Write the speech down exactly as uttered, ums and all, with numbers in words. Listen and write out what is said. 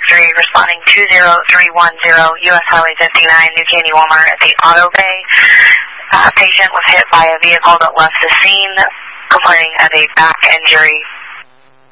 three, responding two zero three one zero, U S Highway fifty-nine, New Caney Walmart at the Auto Bay. Uh, patient was hit by a vehicle that left the scene, complaining of a back injury.